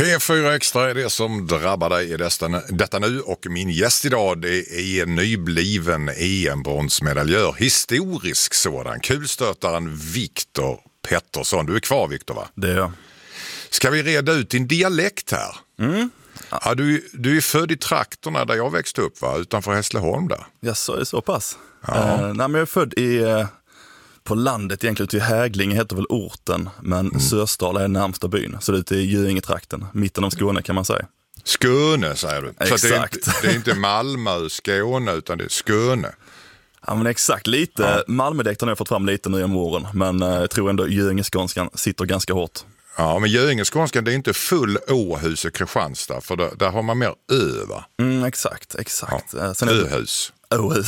P4 Extra är det som drabbar dig i detta nu, och min gäst idag, det är nybliven EM-bronsmedaljör, historisk sådan, kulstötaren Viktor Pettersson. Du är kvar, Viktor, va? Det är jag. Ska vi reda ut din dialekt här? Ja, du är född i trakterna där jag växte upp, va? Utanför Hässleholm där. Ja, så pass. Ja. Nej, men jag är född på landet egentligen, ute i Häglinge heter väl orten, men Sösdala är närmsta byn. Så det är ute i Göingetrakten, mitten av Skåne kan man säga. Skåne säger du. Exakt. Så det är inte Malmö, Skåne, utan det är Skåne. Ja, men exakt, lite. Ja. Malmödialekten har jag fått fram lite nu om åren, men jag tror ändå Göingeskånskan sitter ganska hårt. Ja, men Göingeskånskan, det är inte full Åhus och Kristianstad, för där har man mer ö, va? Exakt. Ja. Sen Åhus. Åhus.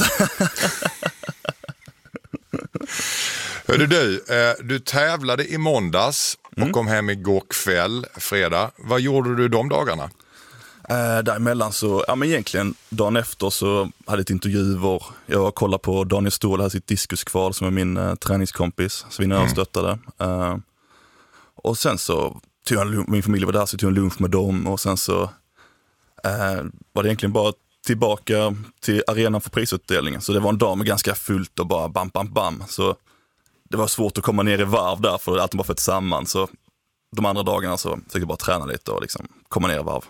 Hörde du tävlade i måndags och kom hem igår kväll, fredag. Vad gjorde du de dagarna? Däremellan så, ja men egentligen dagen efter så hade jag ett intervjuer. Jag kollade på Daniel Ståhl, här sitt diskuskval som är min träningskompis, så vi när jag stöttade. Och sen så tog jag, min familj var där, så tog jag en lunch med dem, och sen så var det egentligen bara tillbaka till arenan för prisutdelningen. Så det var en dag med ganska fullt och bara bam. Så det var svårt att komma ner i varv där, för allt bara fått samman. Så de andra dagarna så försökte jag bara träna lite och liksom komma ner i varv.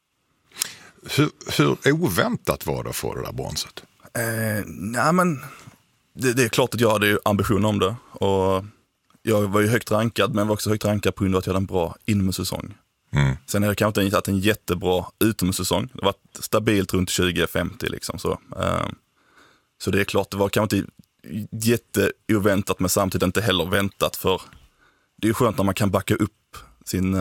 Hur oväntat var det att få det där bronset? Nej, men det är klart att jag hade ambition om det. Och jag var ju högt rankad, men var också högt rankad på grund av att jag hade en bra inomhussäsong. Sen har jag kanske inte haft en jättebra utomhussäsong. Det var stabilt runt 20-50 liksom så. Så det är klart, det var kanske inte jätteoväntat, men samtidigt inte heller väntat, för det är ju skönt när man kan backa upp sin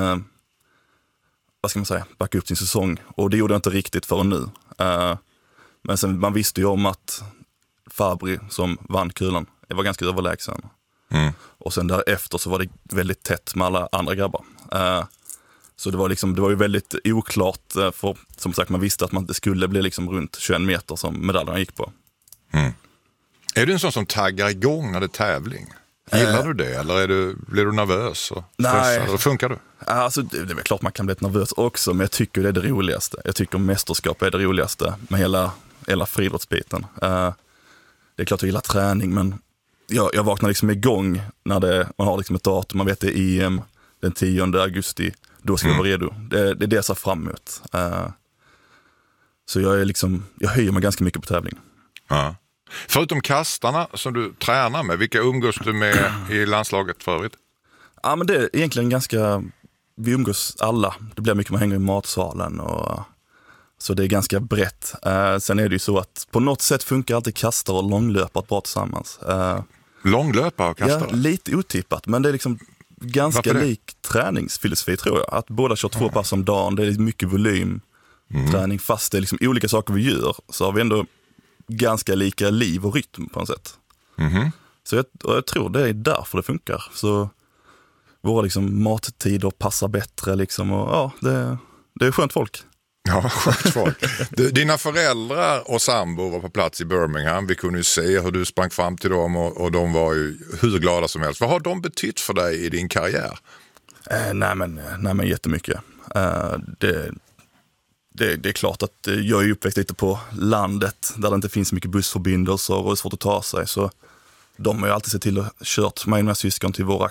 backa upp sin säsong, och det gjorde jag inte riktigt förrän nu. Men sen man visste ju om att Fabri som vann kulan, det var ganska överlägsen. Och sen därefter så var det väldigt tätt med alla andra grabbar. Så det var ju väldigt oklart, för som sagt man visste att det skulle bli liksom runt 21 meter som medaljerna gick på. Är du en sån som taggar igång när det är tävling? Gillar du det, eller blir du nervös och stressad? Eller funkar du? Alltså, det är väl klart man kan bli nervös också, men jag tycker det är det roligaste. Jag tycker mästerskap är det roligaste med hela friidrottsbiten. Det är klart jag gillar träning, men jag vaknar liksom igång när man har liksom ett datum, man vet det är EM den 10 augusti, då ska jag vara redo. Det är det jag ser fram emot. Så jag höjer mig ganska mycket på tävling. Ja. Förutom kastarna som du tränar med, vilka umgås du med i landslaget för övrigt? Ja, men det är egentligen vi umgås alla. Det blir mycket man hänger i matsalen, och så det är ganska brett. Sen är det ju så att på något sätt funkar alltid kastare och långlöpare bra tillsammans. Långlöpare och kastare? Ja, lite otippat, men det är liksom ganska lik träningsfilosofi, tror jag. Att båda kör 2 pass om dagen, det är mycket volym träning, fast det är liksom olika saker vi gör, så har vi ändå ganska lika liv och rytm på något sätt. Så jag tror det är därför det funkar. Så våra liksom mattider passar bättre liksom, och ja, det är skönt folk. Ja, skönt folk. Dina föräldrar och sambo var på plats i Birmingham. Vi kunde ju se hur du sprang fram till dem, och de var ju hur glada som helst. Vad har de betytt för dig i din karriär? Nej men jättemycket. Det är klart att jag är uppväxt lite på landet där det inte finns mycket bussförbindelser och det är svårt att ta sig, så de har ju alltid sett till att kört mig och mina syskon till våra